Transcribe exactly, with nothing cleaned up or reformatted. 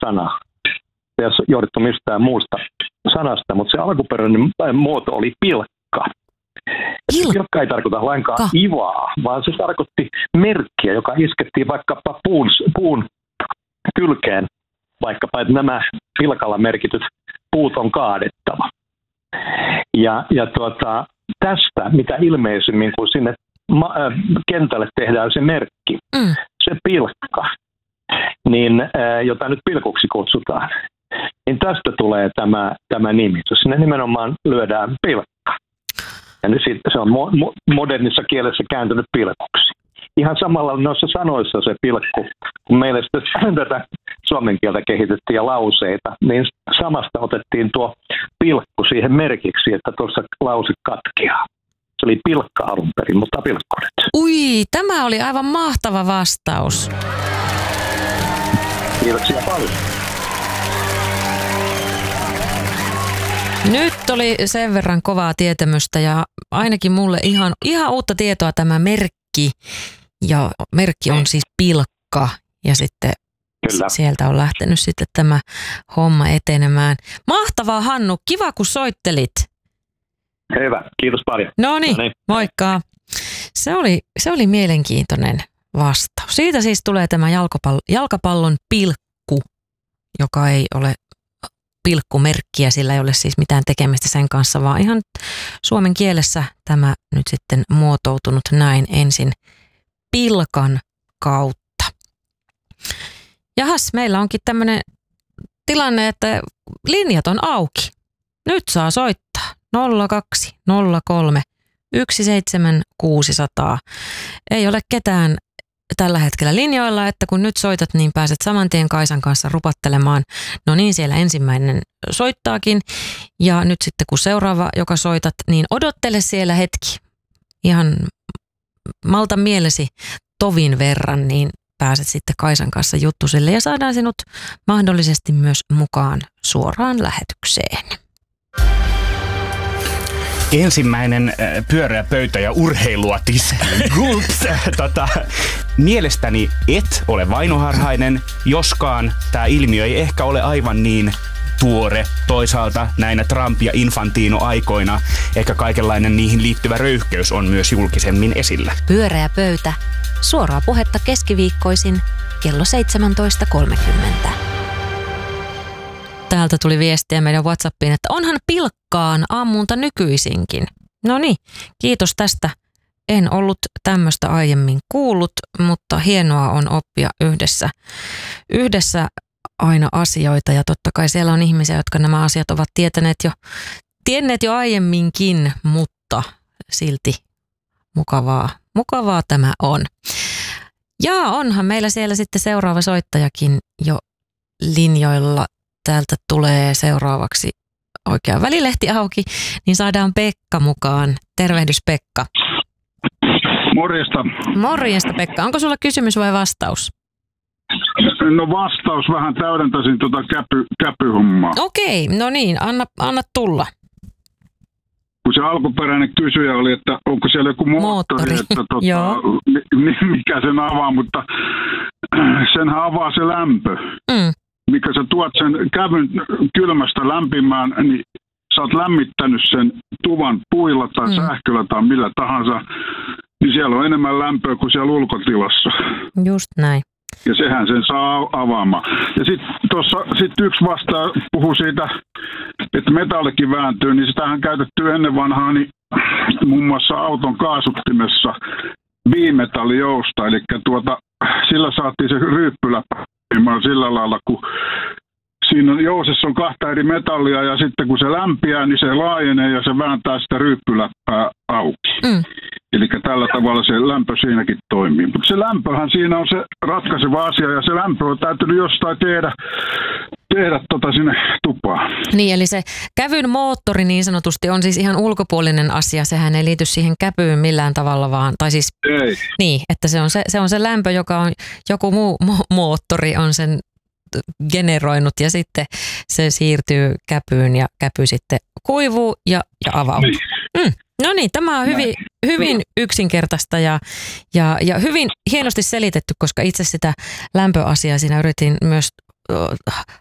sana. Se ei ole johdettu mistään muusta sanasta, mutta se alkuperäinen muoto oli pilkka. Pilkka. Pilkka ei tarkoita lainkaan ivaa, vaan se tarkoitti merkkiä, joka iskettiin vaikkapa puun, puun kylkeen, vaikkapa että nämä pilkalla merkityt puut on kaadettava. Ja, ja tuota, tästä, mitä ilmeisimmin, kun sinne ma- äh, kentälle tehdään se merkki, mm. se pilkka, niin, äh, jota nyt pilkuksi kutsutaan, niin tästä tulee tämä, tämä nimitys. Sinne nimenomaan lyödään pilkka. Ja nyt se on mo- modernissa kielessä kääntynyt pilkuksi. Ihan samalla noissa sanoissa se pilkku, kun meille sitten tätä suomen kieltä kehitettiin ja lauseita, niin samasta otettiin tuo pilkku siihen merkiksi, että tuossa lause katkeaa. Se oli pilkka alun perin, mutta pilkku nyt. Ui, tämä oli aivan mahtava vastaus. Kiitoksia paljon. Nyt oli sen verran kovaa tietämystä ja ainakin mulle ihan, ihan uutta tietoa tämä merkki. Ja merkki on siis pilkka ja sitten Kyllä. sieltä on lähtenyt sitten tämä homma etenemään. Mahtavaa, Hannu, kiva kun soittelit. Hyvä, kiitos paljon. Noniin, moikka. Se oli, se oli mielenkiintoinen vastaus. Siitä siis tulee tämä jalkapallo, jalkapallon pilkku, joka ei ole pilkkumerkkiä, sillä ei ole siis mitään tekemistä sen kanssa, vaan ihan suomen kielessä tämä nyt sitten muotoutunut näin ensin pilkan kautta. Jahas, meillä onkin tämmöinen tilanne, että linjat on auki. Nyt saa soittaa nolla kaksi nolla kolme yksi seitsemän kuusi nolla nolla. Ei ole ketään tällä hetkellä linjoilla, että kun nyt soitat, niin pääset saman tien Kaisan kanssa rupattelemaan. No niin, siellä ensimmäinen soittaakin. Ja nyt sitten kun seuraava, joka soitat, niin odottele siellä hetki. Ihan malta mielesi tovin verran, niin pääset sitten Kaisan kanssa juttusille ja saadaan sinut mahdollisesti myös mukaan suoraan lähetykseen. Ensimmäinen pyöreä pöytä ja urheiluotis. Gulps. tota, mielestäni et ole vainoharhainen, joskaan tämä ilmiö ei ehkä ole aivan niin tuore. Toisaalta näinä Trump- ja Infantino-aikoina ehkä kaikenlainen niihin liittyvä röyhkeys on myös julkisemmin esillä. Pyöreä pöytä. Suoraa puhetta keskiviikkoisin kello seitsemäntoista kolmekymmentä. Täältä tuli viestiä meidän WhatsAppiin, että onhan pilkkaan ammunta nykyisinkin. No niin, kiitos tästä. En ollut tämmöistä aiemmin kuullut, mutta hienoa on oppia yhdessä, yhdessä aina asioita. Ja totta kai siellä on ihmisiä, jotka nämä asiat ovat tietäneet jo, tienneet jo aiemminkin, mutta silti mukavaa, mukavaa tämä on. Ja onhan meillä siellä sitten seuraava soittajakin jo linjoilla. Täältä tulee seuraavaksi oikea välilehti auki, niin saadaan Pekka mukaan. Tervehdys Pekka. Morjesta. Morjesta Pekka. Onko sulla kysymys vai vastaus? No vastaus, vähän täydentäisin tuota käpy, käpyhommaa. Okei, no niin, anna, anna tulla. Kun se alkuperäinen kysyjä oli, että onko siellä joku moottori, moottori. Että tota, mikä sen avaa, mutta senhän avaa se lämpö. Mm. Mikä sä tuot sen kävyn kylmästä lämpimään, niin sä oot lämmittänyt sen tuvan puilla tai mm. sähköllä tai millä tahansa, niin siellä on enemmän lämpöä kuin siellä ulkotilassa. Just näin. Ja sehän sen saa avaamaan. Ja sitten tuossa sit yksi vastaa puhui siitä, että metallikin vääntyy, niin sitähän käytetty ennen vanhaa niin muun muassa auton kaasuttimessa bimetallijousta, eli tuota, sillä saatiin se ryyppyläpä sillä lailla, kun siinä on, jousessa on kahta eri metallia ja sitten kun se lämpiää, niin se laajenee ja se vääntää sitä ryyppyläppää auki. Mm. Eli tällä tavalla se lämpö siinäkin toimii. Mutta se lämpöhän siinä on se ratkaiseva asia ja se lämpö on täytynyt jostain tehdä, tehdä tota sinne tupaan. Niin, eli se kävyn moottori niin sanotusti on siis ihan ulkopuolinen asia. Sehän ei liity siihen käpyyn millään tavalla vaan, tai siis ei. Niin, että se on se, se on se lämpö, joka on, joku muu mo- moottori on sen generoinut ja sitten se siirtyy käpyyn ja käpy sitten kuivuu ja, ja avautuu. Niin. Mm. No niin, tämä on hyvin, hyvin yksinkertaista ja, ja, ja hyvin hienosti selitetty, koska itse sitä lämpöasiaa siinä yritin myös ö,